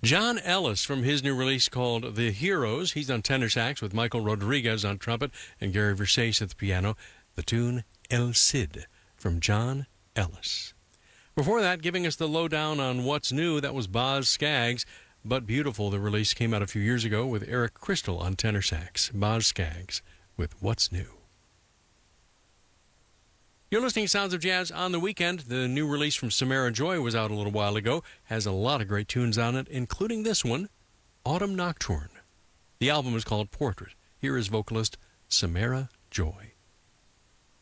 John Ellis from his new release called The Heroes. He's on tenor sax with Michael Rodriguez on trumpet and Gary Versace at the piano. The tune El Cid from John Ellis. Before that, giving us the lowdown on what's new, that was Boz Scaggs. But Beautiful, the release came out a few years ago with Eric Crystal on tenor sax. Boz Scaggs with What's New. You're listening to Sounds of Jazz on the Weekend. The new release from Samara Joy was out a little while ago. Has a lot of great tunes on it, including this one, Autumn Nocturne. The album is called Portrait. Here is vocalist Samara Joy.